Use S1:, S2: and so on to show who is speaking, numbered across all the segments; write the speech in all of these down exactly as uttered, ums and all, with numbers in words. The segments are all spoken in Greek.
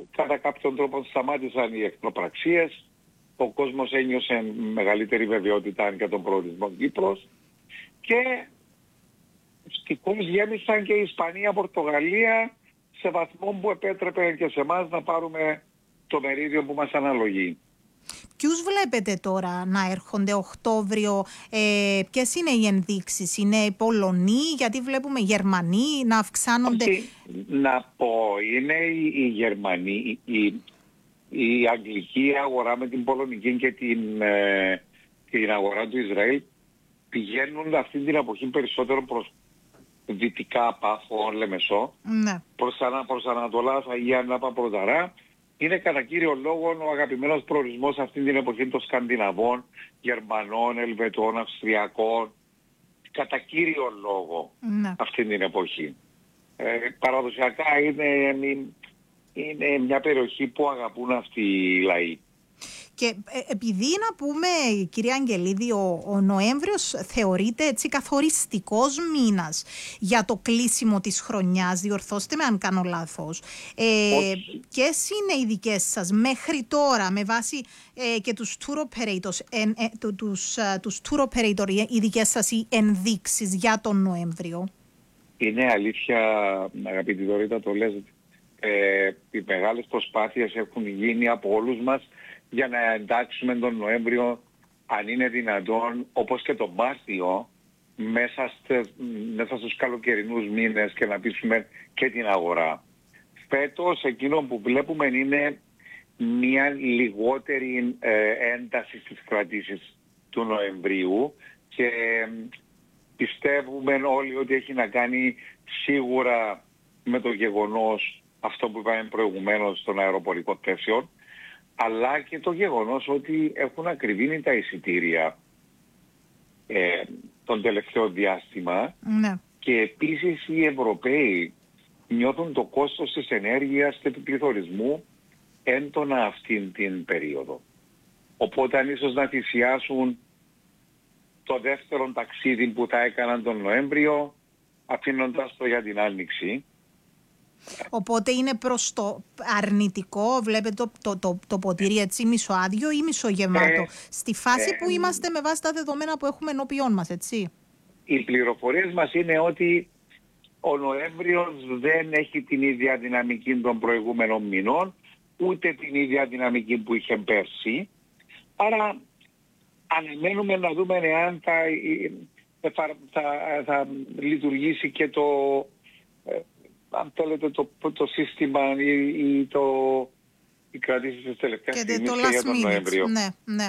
S1: κατά κάποιον τρόπο σταμάτησαν οι εχθροπραξίες, ο κόσμος ένιωσε μεγαλύτερη βεβαιότητα για τον προορισμό Κύπρος και ευτυχώς γέμισαν και η Ισπανία, Πορτογαλία σε βαθμό που επέτρεπε και σε εμάς να πάρουμε το μερίδιο που μας αναλογεί.
S2: Ποιους βλέπετε τώρα να έρχονται Οκτώβριο, ε, ποιες είναι οι ενδείξεις, είναι οι Πολωνοί, γιατί βλέπουμε Γερμανοί να αυξάνονται?
S1: Όχι, να πω, είναι οι, οι Γερμανοί, η, η, η αγγλική αγορά με την πολωνική και την, ε, την αγορά του Ισραήλ πηγαίνουν αυτή την εποχή περισσότερο προς δυτικά Πάφο, Λεμεσό,
S2: ναι.
S1: προς, ανα, προς Ανατολάς, Αγία Νάπα, Πρωταρά. Είναι κατά κύριο λόγο ο αγαπημένος προορισμός αυτή την εποχή των Σκανδιναβών, Γερμανών, Ελβετών, Αυστριακών. Κατά κύριο λόγο
S2: ναι.
S1: αυτή την εποχή. Ε, παραδοσιακά είναι, είναι μια περιοχή που αγαπούν αυτοί οι λαοί.
S2: Και ε, επειδή να πούμε, κυρία Αγγελίδη, ο, ο Νοέμβριος θεωρείται έτσι καθοριστικός μήνας για το κλείσιμο της χρονιάς, διορθώστε με αν κάνω λάθος. Ε, ποιες είναι οι δικές σας μέχρι τώρα, με βάση ε, και τους tour operators, ε, ε, τους, ε, τους tour operator, οι δικές σας οι ενδείξεις για τον Νοέμβριο?
S1: Είναι αλήθεια, αγαπητή Δωρίτα, το λες, ε, οι μεγάλες προσπάθειες έχουν γίνει από όλους μας για να εντάξουμε τον Νοέμβριο, αν είναι δυνατόν, όπως και τον Μάρτιο, μέσα, στε, μέσα στους καλοκαιρινούς μήνες και να πείσουμε και την αγορά. Φέτος εκείνο που βλέπουμε είναι μια λιγότερη ε, ένταση στις κρατήσεις του Νοεμβρίου και ε, πιστεύουμε όλοι ότι έχει να κάνει σίγουρα με το γεγονός αυτό που είπαμε προηγουμένως των αεροπορικών θέσεων, αλλά και το γεγονός ότι έχουν ακριβήνει τα εισιτήρια ε, τον τελευταίο διάστημα
S2: ναι.
S1: και επίσης οι Ευρωπαίοι νιώθουν το κόστος της ενέργειας και του πληθωρισμού έντονα αυτήν την περίοδο. Οπότε αν ίσως να θυσιάσουν το δεύτερο ταξίδι που θα έκαναν τον Νοέμβριο, αφήνοντας το για την Άνοιξη.
S2: Οπότε είναι προς το αρνητικό, βλέπετε το, το, το, το ποτήρι έτσι μισοάδιο ή μισογεμάτο, ε, στη φάση ε, που είμαστε με βάση τα δεδομένα που έχουμε ενώπιόν μας, έτσι?
S1: Οι πληροφορίες μας είναι ότι ο Νοέμβριος δεν έχει την ίδια δυναμική των προηγούμενων μηνών, ούτε την ίδια δυναμική που είχε πέρσι. Άρα αναμένουμε να δούμε εάν θα, θα, θα, θα λειτουργήσει και το... αν θέλετε το, το σύστημα ή, ή το, οι κρατήσεις της τελευταίας στιγμής και, και για τον Νοέμβριο.
S2: Ναι, ναι.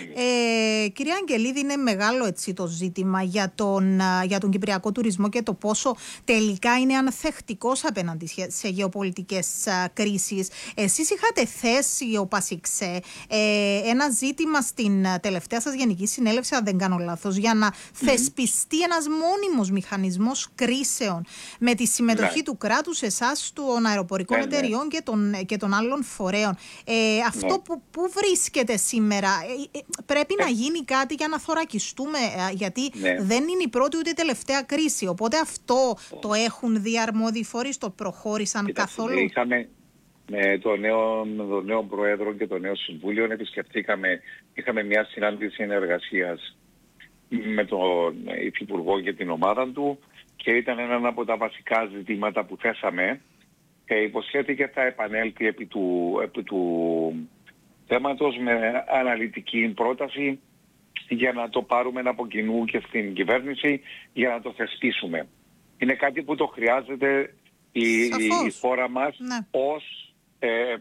S2: Ε, κυρία Αγγελίδη, είναι μεγάλο έτσι το ζήτημα για τον, για τον κυπριακό τουρισμό και το πόσο τελικά είναι ανθεκτικός απέναντι σε γεωπολιτικές κρίσεις. Εσείς είχατε θέσει, ο Πασιξέ, ε, ένα ζήτημα στην τελευταία σας Γενική Συνέλευση, αν δεν κάνω λάθος, για να mm-hmm. θεσπιστεί ένας μόνιμος μηχανισμός κρίσεων με τη συμμετοχή ναι. του κράτους, εσάς, των αεροπορικών ναι, εταιριών ναι. και, των, και των άλλων φορέων. Ε, αυτό ναι. που, που βρίσκεται σήμερα, ε, ε, πρέπει ε. να γίνει κάτι για να θωρακιστούμε, ε, γιατί ναι. δεν είναι η πρώτη ούτε η τελευταία κρίση. Οπότε αυτό oh. το έχουν δει αρμόδιοι φορείς, το προχώρησαν Κοιτάξτε, καθόλου?
S1: Είχαμε με τον νέο, το νέο Πρόεδρο και το νέο Συμβούλιο, επισκεφτήκαμε, είχαμε μια συνάντηση συνεργασίας με τον Υφυπουργό και την ομάδα του και ήταν ένα από τα βασικά ζητήματα που θέσαμε. Και υποσχέθηκε θα επανέλθει επί του, επί του θέματος με αναλυτική πρόταση για να το πάρουμε από κοινού και στην κυβέρνηση για να το θεσπίσουμε. Είναι κάτι που το χρειάζεται η, η χώρα μας ναι. ως, ε,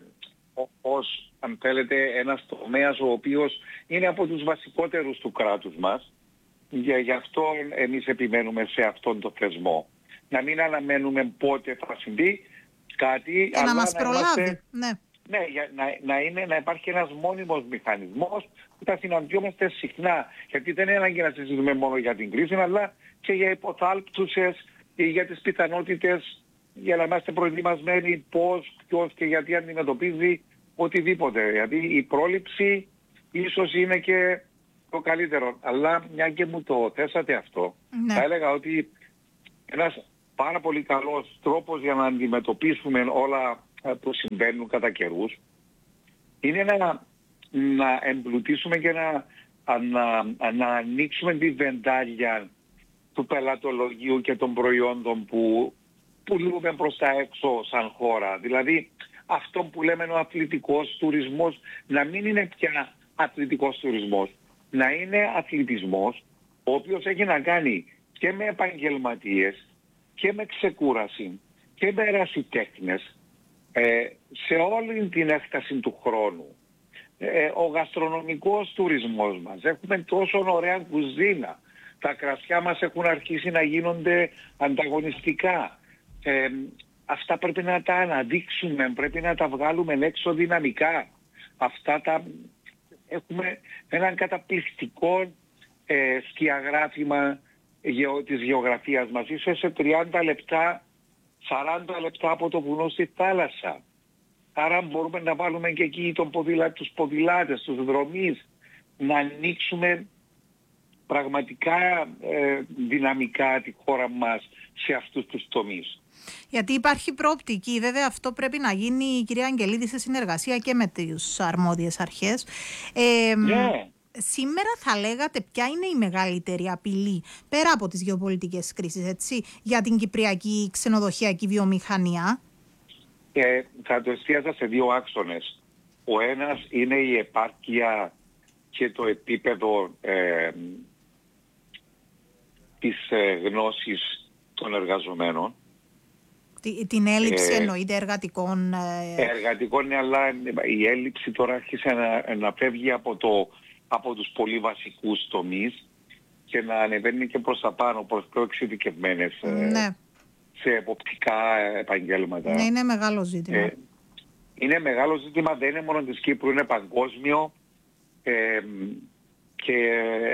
S1: ως, αν θέλετε, ένας τομέας ο οποίος είναι από τους βασικότερους του κράτους μας. Για, γι' αυτό εμείς επιμένουμε σε αυτόν τον θεσμό. Να μην αναμένουμε πότε θα συμβεί κάτι,
S2: και να μας
S1: να
S2: προλάβει.
S1: Είμαστε,
S2: ναι,
S1: ναι για, να, να, είναι, να υπάρχει ένας μόνιμος μηχανισμός που θα συναντιόμαστε συχνά. Γιατί δεν είναι ανάγκη να συζητούμε μόνο για την κρίση, αλλά και για υποθάλπτουσες, για τις πιθανότητες, για να είμαστε προετοιμασμένοι πώς, ποιος και γιατί αντιμετωπίζει οτιδήποτε. Γιατί η πρόληψη ίσως είναι και το καλύτερο. Αλλά μια και μου το θέσατε αυτό, ναι. θα έλεγα ότι ένας πάρα πολύ καλός τρόπος για να αντιμετωπίσουμε όλα που συμβαίνουν κατά καιρούς είναι να, να εμπλουτίσουμε και να, να, να ανοίξουμε τη βεντάλια του πελατολογίου και των προϊόντων που πουλούμε προς τα έξω σαν χώρα. Δηλαδή αυτό που λέμε ο αθλητικός τουρισμός να μην είναι πια αθλητικός τουρισμός, να είναι αθλητισμός ο οποίος έχει να κάνει και με επαγγελματίες και με ξεκούραση και με ερασιτέχνες ε, σε όλη την έκταση του χρόνου. Ε, ο γαστρονομικός τουρισμός μας, έχουμε τόσο ωραία κουζίνα, τα κρασιά μας έχουν αρχίσει να γίνονται ανταγωνιστικά. Ε, αυτά πρέπει να τα αναδείξουμε, πρέπει να τα βγάλουμε έξω δυναμικά. Αυτά τα... Έχουμε έναν καταπληκτικό ε, σκιαγράφημα γεω, της γεωγραφίας μας. Είσαι σε τριάντα λεπτά, σαράντα λεπτά από το βουνό στη θάλασσα. Άρα μπορούμε να βάλουμε και εκεί τον ποδηλά, τους ποδηλάτες, τους δρομείς, να ανοίξουμε πραγματικά ε, δυναμικά τη χώρα μας σε αυτούς τους τομείς.
S2: Γιατί υπάρχει προοπτική. Βέβαια αυτό πρέπει να γίνει, η κυρία Αγγελίδη, σε συνεργασία και με τις αρμόδιες αρχές. Ε,
S1: yeah.
S2: Σήμερα θα λέγατε ποια είναι η μεγαλύτερη απειλή, πέρα από τις γεωπολιτικές κρίσεις, έτσι, για την κυπριακή ξενοδοχειακή βιομηχανία?
S1: Ε, θα το εστίαζα σε δύο άξονες. Ο ένας είναι η επάρκεια και το επίπεδο ε, της ε, γνώσης των εργαζομένων.
S2: Την έλλειψη ε, εννοείται εργατικών... Ε...
S1: Εργατικών, ναι, αλλά η έλλειψη τώρα άρχισε να, να φεύγει από, το, από τους πολύ βασικούς τομείς και να ανεβαίνει και προς τα πάνω, προς πιο εξειδικευμένες,
S2: ναι.
S1: ε, σε εποπτικά επαγγέλματα.
S2: Ναι, είναι μεγάλο ζήτημα. Ε,
S1: είναι μεγάλο ζήτημα, δεν είναι μόνο της Κύπρου, είναι παγκόσμιο ε, και...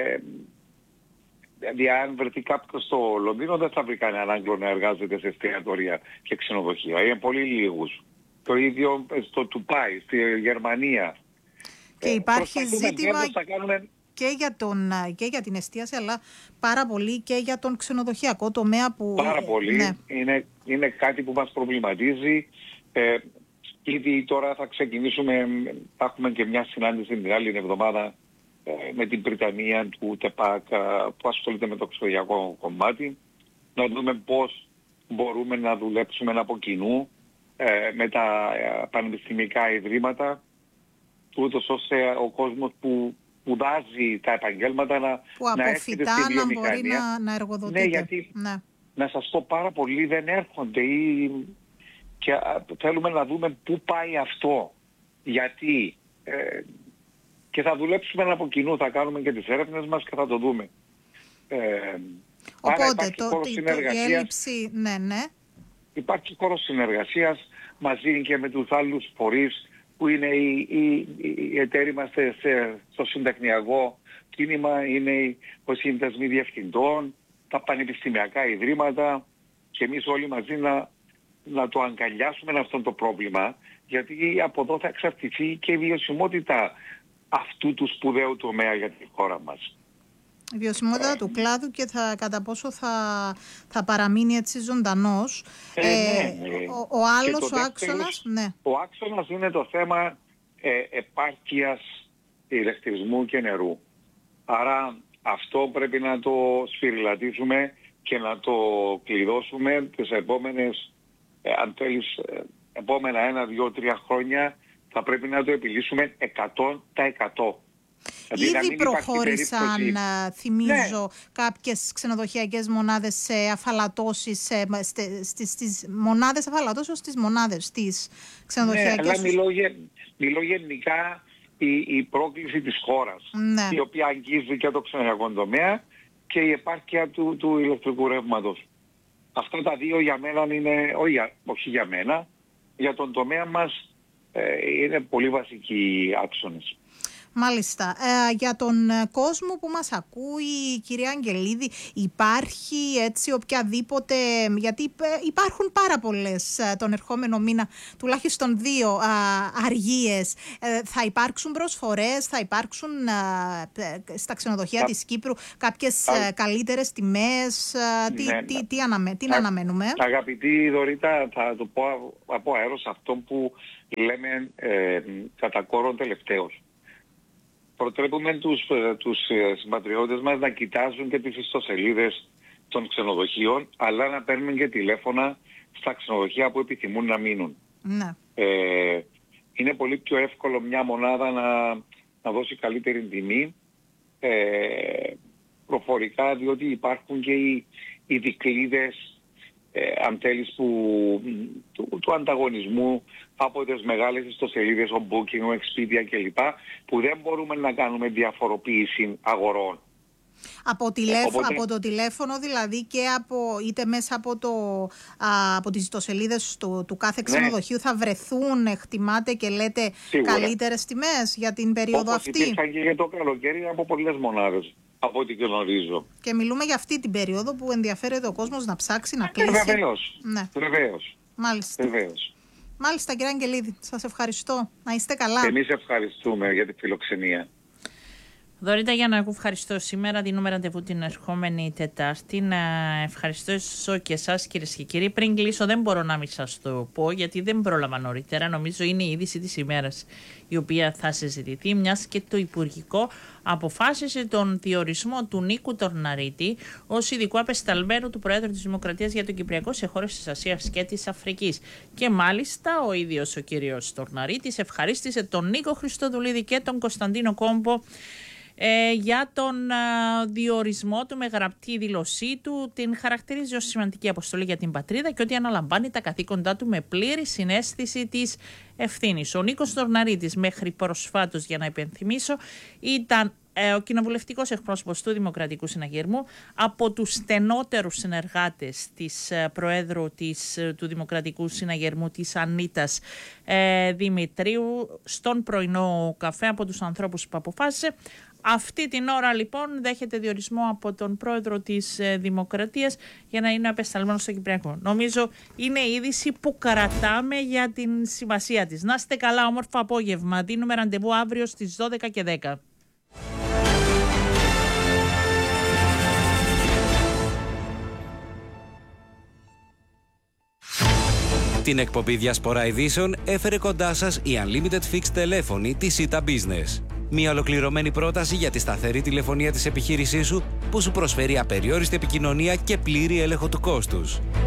S1: Δηλαδή, αν βρεθεί κάποιος στο Λονδίνο, δεν θα βρει κανέναν Άγγλο να εργάζεται σε εστιατόρια και ξενοδοχεία. Είναι πολύ λίγους. Το ίδιο στο Τουπάι, στη Γερμανία.
S2: Και υπάρχει ε, ζήτημα
S1: κάνουμε...
S2: και, για τον, και για την εστίαση, αλλά πάρα πολύ και για τον ξενοδοχειακό τομέα που...
S1: Πάρα πολύ.
S2: Ναι.
S1: Είναι, είναι κάτι που μας προβληματίζει. Ε, ήδη τώρα θα ξεκινήσουμε, θα έχουμε και μια συνάντηση την άλλη εβδομάδα με την Πριτανία του ΤΕΠΑΚ που ασχολείται με το ξενοδοχειακό κομμάτι, να δούμε πώς μπορούμε να δουλέψουμε από κοινού ε, με τα πανεπιστημιακά ιδρύματα, ούτως ώστε ο κόσμος που σπουδάζει τα επαγγέλματα να,
S2: που
S1: να έρχεται στη βιομηχανία.
S2: Να μπορεί να, να εργοδοτείται.
S1: Ναι, γιατί
S2: ναι.
S1: να σας πω πάρα πολλοί δεν έρχονται ή... και θέλουμε να δούμε πού πάει αυτό. Γιατί... Ε, και θα δουλέψουμε από κοινού, θα κάνουμε και τις έρευνες μας και θα το δούμε. Ε,
S2: Οπότε το, το, η έλλειψη, ναι, ναι.
S1: Υπάρχει χώρος συνεργασίας μαζί και με τους άλλους φορείς που είναι οι, οι, οι εταίροι μας στο συντεχνιακό κίνημα, είναι οι συνδεσμοί διευθυντών, τα πανεπιστημιακά ιδρύματα και εμείς όλοι μαζί να, να το αγκαλιάσουμε αυτό το πρόβλημα, γιατί από εδώ θα εξαρτηθεί και η βιωσιμότητα αυτού του σπουδαίου τομέα για τη χώρα μας.
S2: Η βιωσιμότητα ε, του κλάδου και θα, κατά πόσο θα, θα παραμείνει έτσι ζωντανός.
S1: Ε, ε, ναι, ναι.
S2: Ο, ο άλλος ο άξονας... Ναι.
S1: Ο άξονας είναι το θέμα ε, επάρκειας ηλεκτρισμού και νερού. Άρα αυτό πρέπει να το σφυριλατήσουμε και να το κλειδώσουμε τις επόμενες, ε, αν θέλεις, ε, επόμενα ένα, δύο, τρία χρόνια. Θα πρέπει να το επιλύσουμε εκατό τοις εκατό.
S2: Δηλαδή ήδη προχώρησαν, θυμίζω, ναι. κάποιες ξενοδοχειακές μονάδες σε αφαλατώσεις, σε, στις, στις μονάδες αφαλατώσεως στις μονάδες της ξενοδοχειακές.
S1: Ναι, αλλά μιλώ, μιλώ γενικά η, η πρόκληση της χώρας, ναι. η οποία αγγίζει και το ξενοδοχειακό τομέα και η επάρκεια του, του ηλεκτρικού ρεύματος. Αυτά τα δύο για μένα είναι, όχι, όχι για μένα, για τον τομέα μας, είναι πολύ βασικοί άξονες.
S2: Μάλιστα. Ε, για τον κόσμο που μας ακούει, κυρία Αγγελίδη, υπάρχει έτσι οποιαδήποτε, γιατί υπάρχουν πάρα πολλές τον ερχόμενο μήνα, τουλάχιστον δύο α, αργίες. Ε, θα υπάρξουν προσφορές, θα υπάρξουν α, στα ξενοδοχεία α, της Κύπρου κάποιες α, καλύτερες τιμές, α, τι, ναι, τι, τι, αναμε, τι α, να αναμένουμε.
S1: Αγαπητή Δωρίτα, θα το πω από αέρος αυτό που λέμε ε, κατά κόρον τελευταίως. Προτρέπουμε τους, τους συμπατριώτες μας να κοιτάζουν και τις ιστοσελίδες των ξενοδοχείων, αλλά να παίρνουν και τηλέφωνα στα ξενοδοχεία που επιθυμούν να μείνουν.
S2: Ναι.
S1: Ε, είναι πολύ πιο εύκολο μια μονάδα να, να δώσει καλύτερη τιμή ε, προφορικά, διότι υπάρχουν και οι, οι δικλείδες Ε, αν θέλεις, που, του, του ανταγωνισμού από τις μεγάλες ιστοσελίδες, ο Booking, ο Expedia κλπ, που δεν μπορούμε να κάνουμε διαφοροποίηση αγορών.
S2: Από, τηλέφ... Οπότε... από το τηλέφωνο δηλαδή και από, είτε μέσα από, το, α, από τις ιστοσελίδες του, του κάθε ξενοδοχείου, ναι, θα βρεθούν, εκτιμάτε και λέτε, σίγουρα, καλύτερες τιμές για την περίοδο
S1: όπως
S2: αυτή.
S1: Υπήρχαν και για το καλοκαίρι από πολλές μονάδες, από ό,τι γνωρίζω. Και
S2: μιλούμε για αυτή την περίοδο που ενδιαφέρεται ο κόσμος να ψάξει, να κλείσει.
S1: Ε, βεβαίως.
S2: Ναι.
S1: Βεβαίως.
S2: Μάλιστα.
S1: Βεβαίως.
S2: Μάλιστα, κύριε Αγγελίδη, σας ευχαριστώ. Να είστε καλά.
S1: Εμείς ευχαριστούμε για τη φιλοξενία.
S3: Δωρίτα, για να ευχαριστώ σήμερα. Δίνουμε ραντεβού την ερχόμενη Τετάρτη. Να ευχαριστήσω και εσάς, κυρίες και κύριοι. Πριν κλείσω, δεν μπορώ να μην σας το πω, γιατί δεν πρόλαβα νωρίτερα. Νομίζω είναι η είδηση της ημέρας η οποία θα συζητηθεί, μιας και το Υπουργικό αποφάσισε τον διορισμό του Νίκου Τορναρίτη ως ειδικού απεσταλμένου του Προέδρου της Δημοκρατίας για τον Κυπριακό σε χώρες της Ασίας και της Αφρικής. Και μάλιστα ο ίδιος ο κύριος Τορναρίτης ευχαρίστησε τον Νίκο Χριστοδουλίδη και τον Κωνσταντίνο Κόμπο Ε, για τον α, διορισμό του με γραπτή δήλωσή του. Την χαρακτηρίζει ως σημαντική αποστολή για την πατρίδα και ότι αναλαμβάνει τα καθήκοντά του με πλήρη συναίσθηση της ευθύνης. Ο Νίκος Τορναρίτης μέχρι προσφάτως, για να υπενθυμίσω, ήταν ε, ο κοινοβουλευτικός εκπρόσωπος του Δημοκρατικού Συναγερμού, από τους στενότερους συνεργάτες της ε, Προέδρου της, ε, του Δημοκρατικού Συναγερμού, της Ανίτας ε, Δημητρίου, στον πρωινό καφέ, από τους ανθρώπους που αποφάσισε. Αυτή την ώρα λοιπόν δέχεται διορισμό από τον πρόεδρο της ε, Δημοκρατίας για να είναι απεσταλμένος στο Κυπριακό. Νομίζω είναι η είδηση που κρατάμε για την σημασία της. Να είστε καλά, όμορφο απόγευμα. Δίνουμε ραντεβού αύριο στις δώδεκα και δέκα.
S4: Την εκπομπή Διασπορά Ειδήσεων έφερε κοντά σας η Unlimited Fixed τηλέφωνη της Sita Business. Μια ολοκληρωμένη πρόταση για τη σταθερή τηλεφωνία της επιχείρησής σου που σου προσφέρει απεριόριστη επικοινωνία και πλήρη έλεγχο του κόστους.